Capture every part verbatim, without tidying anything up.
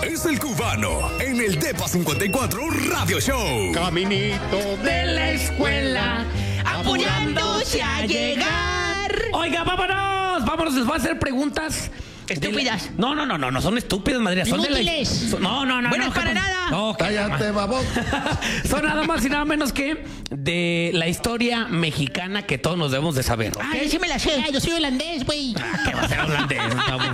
Es el cubano en el Depa cincuenta y cuatro Radio Show. Caminito de la escuela, apurándose a llegar. Oiga, vámonos, vámonos, les voy a hacer preguntas. Estúpidas. La... No, no, no, no, no son estúpidas, madre. Son Inútiles. de la... No, no, no. Bueno, no, para que... nada. No, cállate, babón. Son nada más y nada menos que de la historia mexicana que todos nos debemos de saber. ¿Okay? Ay, sí me la sé. Ay, yo soy holandés, güey. Ah, ¿qué va a ser holandés?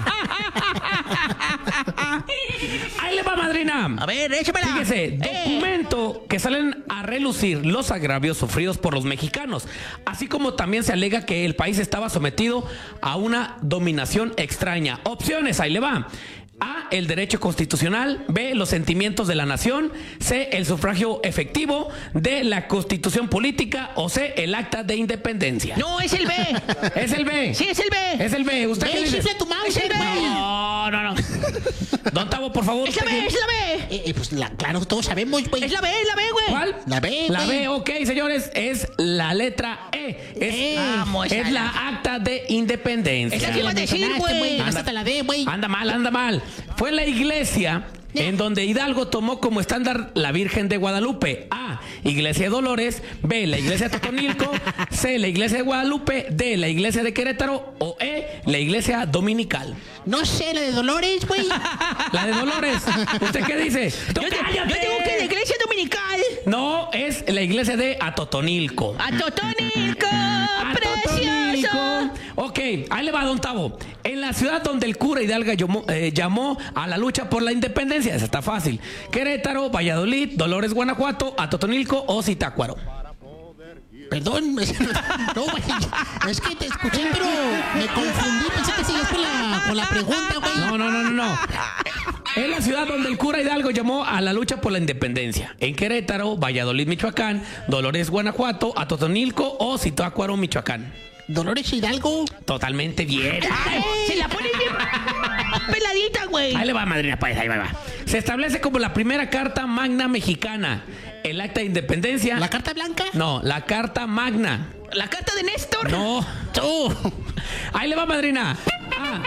Ahí le va, madrina. A ver, échamela. Fíjese, eh. documento que salen a relucir los agravios sufridos por los mexicanos, así como también se alega que el país estaba sometido a una dominación extraña. Opciones, ahí le va. A, el derecho constitucional. B, los sentimientos de la nación. C, el sufragio efectivo. D, la constitución política. O C, el acta de independencia. No, es el B. Es el B. Sí, es el B. Es el B. ¿Usted qué dice? Tu mouse, Es el B. güey. No, no, no. Don Tavo, por favor. Es la usted B, qué- es la B. Eh, eh, pues la, claro, todos sabemos, güey. Es la B, es la B, güey. ¿Cuál? La B, La güey. B, ok, señores, es la letra E. Es, Eh, vamos es a la la- acta de independencia. Esa que iba a decir, mencionaste, güey. Esta te la D, güey. Anda mal, anda mal. Fue la iglesia en donde Hidalgo tomó como estándar la Virgen de Guadalupe. A, Iglesia de Dolores. B, la Iglesia de Totonilco. C, la Iglesia de Guadalupe. D, la Iglesia de Querétaro. O E, la Iglesia Dominical. No sé, la de Dolores, güey. La de Dolores. ¿Usted qué dice? Yo, te- yo digo que la iglesia dominical. No, es la Iglesia de Atotonilco. A Totónico, A precioso. Totonilco. Ok, ahí le va, don Tavo. En la ciudad donde el cura Hidalgo llamó, eh, llamó a la lucha por la independencia, esa está fácil. Querétaro, Valladolid, Dolores, Guanajuato, Atotonilco o Zitácuaro. Perdón, no, güey. Es que te escuché, pero me confundí. Pensé que seguías con la, con la pregunta, güey. No, no, no, no, no. Es la ciudad donde el cura Hidalgo llamó a la lucha por la independencia. En Querétaro, Valladolid, Michoacán, Dolores, Guanajuato, Atotonilco o Zitácuaro, Michoacán. Dolores Hidalgo. Totalmente bien. Ay, se la pone bien peladita, güey. Ahí le va, madrina, pues, ahí va, va. Se establece como la primera carta magna mexicana. El acta de independencia. ¿La carta blanca? No, la carta magna. La carta de Néstor. No. Tú. Ahí le va, madrina. A.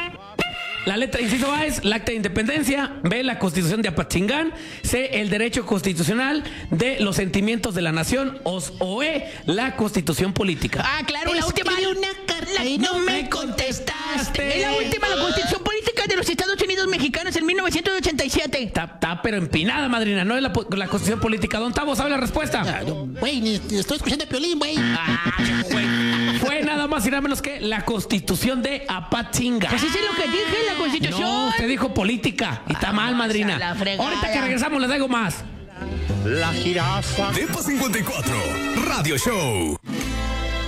La letra, inciso A es la acta de independencia. B, la constitución de Apatzingán. C, el derecho constitucional. D, los sentimientos de la nación. O, o E, la constitución política. Ah, claro, la última. Escribí una carta La- y no me contestaste. Es la última, la Constitución Política de los Estados Unidos Mexicanos en mil novecientos ochenta y siete. Está, está pero empinada, madrina. No es la, po- la constitución política. Don Tavo, ¿sabe la respuesta? Ah, yo, Güey, ni, ni estoy escuchando a Piolín, güey. Ah, güey. Fue nada más y nada menos que la constitución de Apatzingán. Pues eso es lo que dije, la Constitución. No, usted dijo política. Y está mal, madrina. a la fregada. Ahorita que regresamos les digo más. La jirafa. Depa cincuenta y cuatro Radio Show.